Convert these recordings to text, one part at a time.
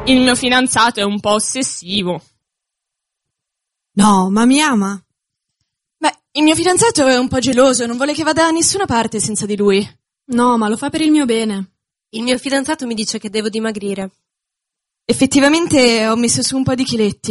Il mio fidanzato è un po' ossessivo. No, ma mi ama. Beh, il mio fidanzato è un po' geloso, non vuole che vada da nessuna parte senza di lui. No, ma lo fa per il mio bene. Il mio fidanzato mi dice che devo dimagrire. Effettivamente ho messo su un po' di chiletti.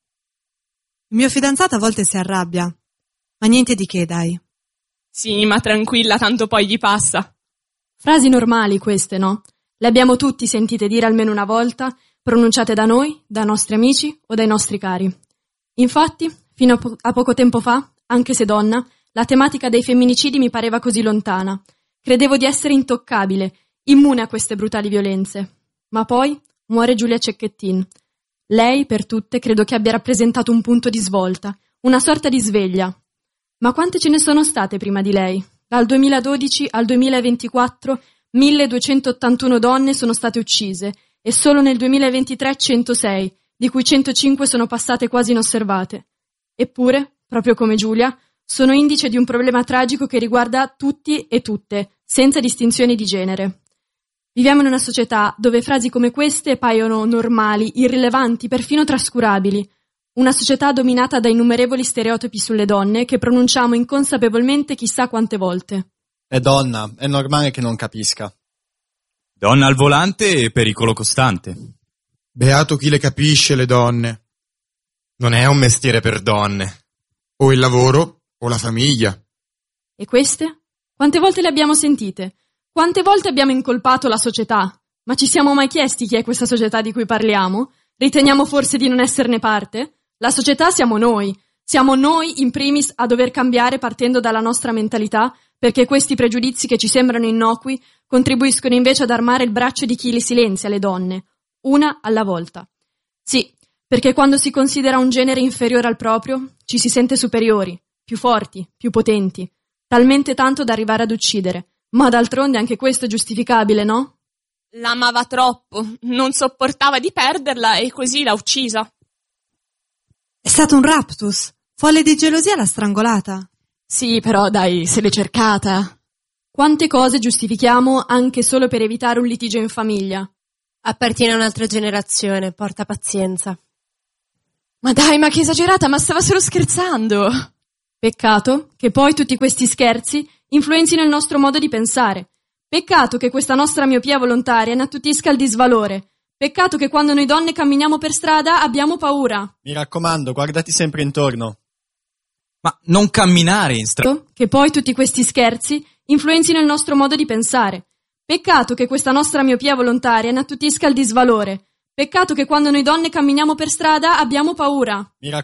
Il mio fidanzato a volte si arrabbia, ma niente di che, dai. Sì, ma tranquilla, tanto poi gli passa. Frasi normali queste, no? Le abbiamo tutti sentite dire almeno una volta, pronunciate da noi, dai nostri amici o dai nostri cari. Infatti, fino a poco tempo fa, anche se donna, la tematica dei femminicidi mi pareva così lontana. Credevo di essere intoccabile, immune a queste brutali violenze. Ma poi muore Giulia Cecchettin. Lei, per tutte, credo che abbia rappresentato un punto di svolta, una sorta di sveglia. Ma quante ce ne sono state prima di lei? Dal 2012 al 2024 1281 donne sono state uccise e solo nel 2023 106, di cui 105 sono passate quasi inosservate. Eppure, proprio come Giulia, sono indice di un problema tragico che riguarda tutti e tutte, senza distinzioni di genere. Viviamo in una società dove frasi come queste paiono normali, irrilevanti, perfino trascurabili. Una società dominata da innumerevoli stereotipi sulle donne che pronunciamo inconsapevolmente chissà quante volte. È donna, è normale che non capisca. Donna al volante e pericolo costante. Beato chi le capisce, le donne. Non è un mestiere per donne. O il lavoro o la famiglia. E queste? Quante volte le abbiamo sentite? Quante volte abbiamo incolpato la società? Ma ci siamo mai chiesti chi è questa società di cui parliamo? Riteniamo forse di non esserne parte? La società siamo noi in primis a dover cambiare partendo dalla nostra mentalità, perché questi pregiudizi che ci sembrano innocui contribuiscono invece ad armare il braccio di chi li silenzia le donne, una alla volta. Sì, perché quando si considera un genere inferiore al proprio, ci si sente superiori, più forti, più potenti, talmente tanto da arrivare ad uccidere. Ma d'altronde anche questo è giustificabile, no? L'amava troppo, non sopportava di perderla e così l'ha uccisa. È stato un raptus. Folle di gelosia l'ha strangolata. Sì, però dai, se l'è cercata. Quante cose giustifichiamo anche solo per evitare un litigio in famiglia? Appartiene a un'altra generazione, porta pazienza. Ma dai, ma che esagerata, ma stava solo scherzando. Peccato che poi tutti questi scherzi influenzino il nostro modo di pensare. Peccato che questa nostra miopia volontaria ne attutisca il disvalore. Peccato che quando noi donne camminiamo per strada abbiamo paura. Mi raccomando, guardati sempre intorno. Ma non camminare in strada. Che poi tutti questi scherzi influenzino il nostro modo di pensare. Peccato che questa nostra miopia volontaria ne attutisca il disvalore. Peccato che quando noi donne camminiamo per strada abbiamo paura.